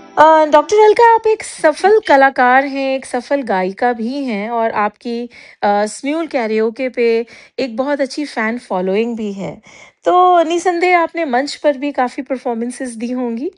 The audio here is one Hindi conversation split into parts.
डॉक्टर अलका, आप एक सफल कलाकार हैं, एक सफल गायिका भी हैं और आपकी स्म्यूल कैरियोके पे एक बहुत अच्छी फ़ैन फ़ॉलोइंग भी है। तो निसंदेह आपने मंच पर भी काफ़ी परफ़ॉर्मेंसेज़ दी होंगी?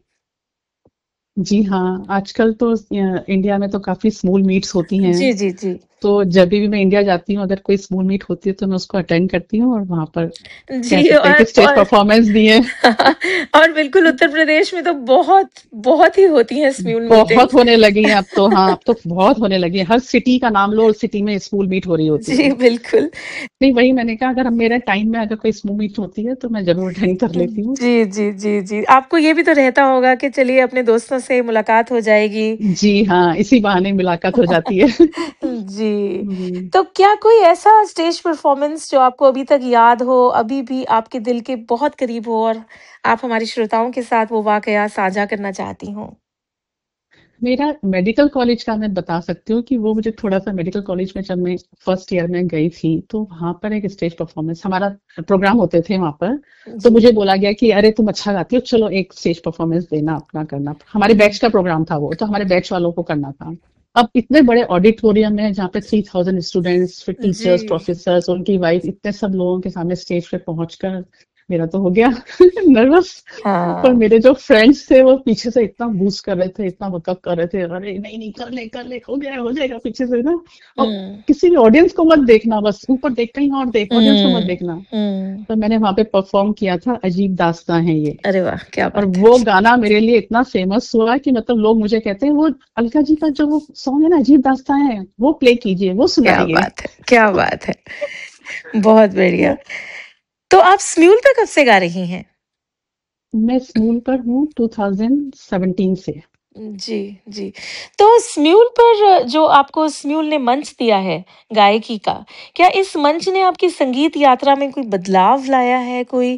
जी हाँ, आजकल तो इंडिया में तो काफ़ी स्मॉल मीट्स होती हैं। जी, जी, जी। तो जब भी मैं इंडिया जाती हूँ, अगर कोई स्मॉल मीट होती है तो मैं उसको अटेंड करती हूँ और वहाँ पर कह जी सकते हैं कि स्टेज और परफॉर्मेंस दी है। और बिल्कुल उत्तर प्रदेश में तो बहुत, बहुत ही होती हैं स्म्यूल बहुत मीटिंग्स। होने लगी हैं अब तो। हाँ, अब तो बहुत होने लगी है। हर सिटी का नाम लो और सिटी में स्मॉल मीट हो रही होती जी, है। बिल्कुल। नहीं, वही मैंने कहा, अगर हम मेरे टाइम में अगर कोई स्मॉल मीट होती है तो मैं ज़रूर अटेंड कर लेती हूँ। जी, जी, जी, जी। आपको ये भी तो रहता होगा कि चलिए अपने दोस्तों से मुलाकात हो जाएगी। जी हाँ, इसी बहाने मुलाकात हो जाती है। जी। हुँ। तो क्या कोई ऐसा स्टेज परफ़ॉर्मेंस जो आपको अभी तक याद हो, अभी भी आपके दिल के बहुत करीब हो और आप हमारे श्रोताओं के साथ वो वाक़या साझा करना चाहती हों? मेरा मेडिकल कॉलेज का मैं बता सकती हूँ कि वो मुझे थोड़ा-सा मेडिकल कॉलेज में जब मैं फर्स्ट ईयर में गई थी, तो वहाँ पर एक स्टेज परफॉर्मेंस हमारा प्रोग्राम होते थे वहाँ पर। तो जी। मुझे बोला गया कि अरे तुम अच्छा गाती हो, चलो एक स्टेज परफॉर्मेंस देना, अपना करना। हमारे बैच हुँ। का प्रोग्राम था वो, तो हमारे बैच वालों को करना था। अब इतने बड़े ऑडिटोरियम में जहाँ पे 3000 स्टूडेंट्स, फिर जी। टीचर्स, प्रोफेसर्स, उनकी वाइफ, इतने सब लोगों के सामने स्टेज पे पहुँचकर मेरा तो हो गया नर्वस। पर हाँ। मेरे जो फ्रेंड्स थे वो पीछे से इतना बूस्ट कर रहे थे, इतना बकअप कर रहे थे, अरे नहीं नहीं कर ले, हो जाएगा पीछे से ना। और हुँ। किसी भी ऑडियंस को मत देखना, बस ऊपर देख, कहीं और देख, ऑडियंस को मत हुँ, देखना। हुँ। तो मैंने वहां पे परफॉर्म किया था, अजीब दास्तां है ये। अरे वाह! क्या और बात है। वो गाना मेरे लिए इतना फेमस हुआ कि मतलब लोग मुझे कहते हैं, वो अलका जी का जो वो सॉन्ग है ना, अजीब दास्तां है, वो प्ले कीजिए, वो क्या सुनाइए। बात है, क्या बात है। बहुत बढ़िया। तो आप स्म्यूल पे कब से गा रही हैं? मैं स्कूल पर हूँ 2017 से। जी, जी। तो स्म्यूल पर जो आपको स्म्यूल ने मंच दिया है गायकी का, क्या इस मंच ने आपकी संगीत यात्रा में कोई बदलाव लाया है? कोई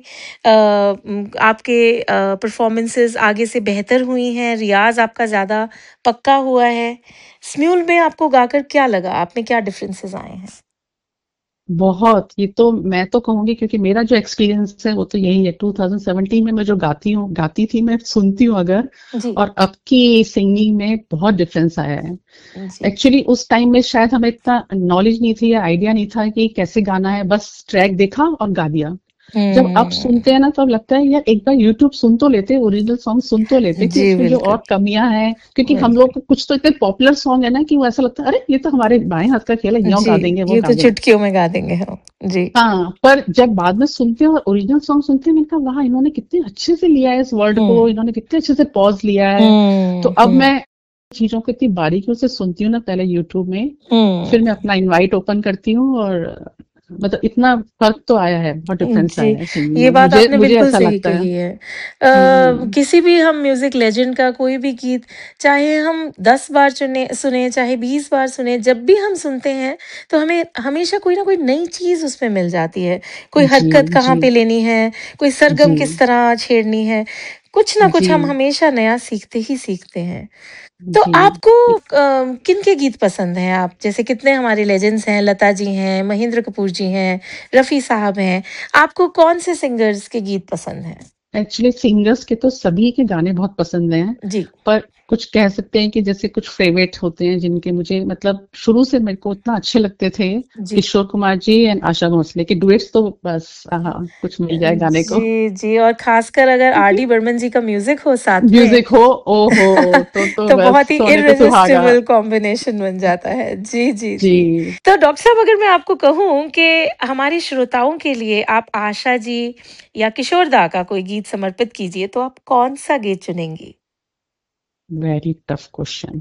आपके परफ़ॉर्मेंसेज़ आगे से बेहतर हुई हैं, रियाज़ आपका ज़्यादा पक्का हुआ है? स्म्यूल में आपको गाकर क्या लगा? आप में क्या डिफरेंसेज़ आए हैं? बहुत, ये तो मैं तो कहूँगी, क्योंकि मेरा जो एक्सपीरियंस है वो तो यही है। 2017 में मैं जो गाती थी, मैं सुनती हूँ अगर, जी, और अब की सिंगिंग में बहुत डिफरेंस आया है। जी। एक्चुअली उस टाइम में शायद हमें इतना नॉलेज नहीं थी या आइडिया नहीं था कि कैसे गाना है, बस ट्रैक देखा और गा दिया। जब अब हुँ। सुनते हैं ना, तो अब लगता है यार एक बार यूट्यूब सुन तो लेते, ओरिजिनल सॉन्ग सुन तो लेते कि जी, इसमें जो बिल्कुल, और कमियां हैं। क्योंकि हम बिल्कुल। लोग को कुछ तो इतने पॉपुलर सॉन्ग है ना कि वो ऐसा लगता है, अरे ये तो हमारे बाएं हाथ का खेल है, यो जी, गा देंगे, वो ये गा तो देंगे। चुटकियों में गा देंगे हम। जी। हाँ, पर जब बाद में सुनते हैं और ओरिजिनल सॉन्ग सुनते हैं, मैंने कहा वाह, इन्होंने कितने अच्छे से लिया है इस वर्ड को, हुँ, इन्होंने कितने अच्छे से पॉज लिया है। तो हुँ, अब हुँ, मैं चीजों को इतनी बारीकियों से सुनती हूँ ना, पहले यूट्यूब में, हुँ। फिर मैं अपना इनवाइट ओपन करती हूँ, और मतलब इतना फर्क तो आया है, बहुत डिफरेंस जी, आया है सिंगिंग ये में, बात मुझे आपने मुझे बिल्कुल ऐसा सही लगता है। कही है। हम्म। किसी भी हम म्यूज़िक लेजेंड का कोई भी गीत, चाहे हम 10 बार सुने, चाहे 20 बार सुने, जब भी हम सुनते हैं, तो हमें हमेशा कोई ना कोई नई चीज़ उसमें मिल जाती है। कोई जी हरकत जी कहाँ पे लेनी है, कोई सरगम जी किस तरह छेड़नी है, कुछ ना जी कुछ हम हमेशा नया सीखते ही सीखते हैं। तो जी। आपको किनके गीत पसंद हैं? आप जैसे कितने हमारे लेजेंड्स हैं, लता जी हैं, महेंद्र कपूर जी हैं, रफ़ी साहब हैं। आपको कौन से सिंगर्स के गीत पसंद हैं? एक्चुअली सिंगर्स के तो सभी के गाने बहुत पसंद हैं, जी, पर कुछ कह सकते हैं कि जैसे कुछ फेवरेट होते हैं जिनके मुझे मतलब शुरू से मेरे को इतना अच्छे लगते थे। जी। किशोर कुमार जी एंड आशा भोसले के डुएट्स तो बस कुछ मिल जाए गाने को। जी, जी और ख़ासकर अगर आर डी बर्मन जी का म्यूज़िक हो साथ में, म्यूजिक हो, ओ हो, तो तो बस बहुत ही सोने पे सुहागा। इर्रेसिस्टिबल कॉम्बिनेशन बन जाता है। जी, जी, जी। जी। तो डॉक्टर साहब, अगर मैं आपको कहूँ कि हमारे श्रोताओं के लिए आप आशा जी या किशोर दा का कोई गीत समर्पित कीजिए, तो आप कौन-सा गीत चुनेंगी? Very tough question.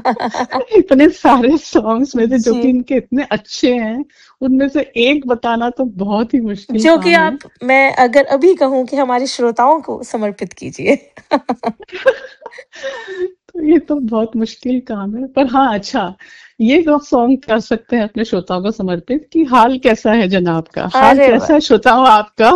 इतने सारे सॉन्ग्स में से जो जी। कि इनके इतने अच्छे हैं, उनमें से एक बताना तो बहुत ही मुश्किल जो कि काम है। मैं अगर अभी कहूँ कि हमारे श्रोताओं को समर्पित कीजिए। तो ये तो बहुत मुश्किल काम है, पर हाँ अच्छा, ये लोग सॉन्ग कर सकते हैं अपने श्रोताओं को समर्पित कि हाल कैसा है जनाब का, हाल अरे कैसा वाह! है श्रोताओं आपका।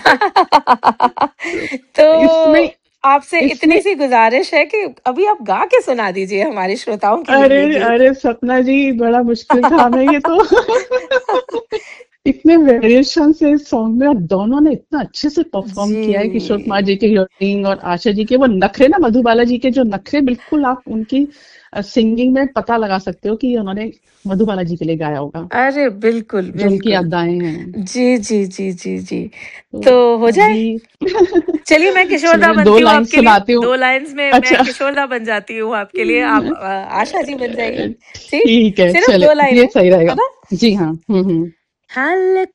तो इसमें आपसे इतनी इसमें सी गुज़ारिश है कि अभी आप गा के सुना दीजिए हमारे श्रोताओं के लिए अरे ये गीत। अरे सपना जी, बड़ा मुश्किल काम है ये तो। इतने वेरिएशन से इस सॉन्ग में, और दोनों ने इतना अच्छे से परफॉर्म किया है, किशोर कुमार जी। जी के हियरिंग और आशा जी के वो नखरे ना, मधुबाला जी के जो नखरे, बिल्कुल आप उनकी सिंगिंग में पता लगा सकते हो कि ये उन्होंने मधुबाला जी के लिए गाया होगा, अरे बिल्कुल, जो उनकी बिल्कुल। अदाएं हैं। जी, जी, जी, जी, जी। तो तो हो जाए? अभी चलिए मैं किशोरदा चलिए दो बनती हूँ लाइन आपके लिए, सुनाती हूँ। 2 लाइन्स में मैं अच्छा। किशोरदा बन जाती हूँ आपके लिए, आप आशा जी बन जाइए। ठीक? ठीक है, सिर्फ़ चले 2 ये लाइनें, सही है रहेगा। ना? जी हाँ। हम्म। हाल